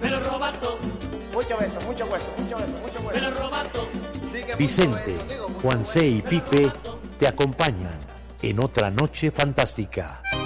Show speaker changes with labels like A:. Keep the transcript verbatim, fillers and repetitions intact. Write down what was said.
A: Me lo roba todo.
B: Mucho beso, mucho hueso, mucho beso, mucho hueso.
A: Me lo roba todo.
C: Vicente, Juan C. y Pipe te acompañan en otra noche fantástica.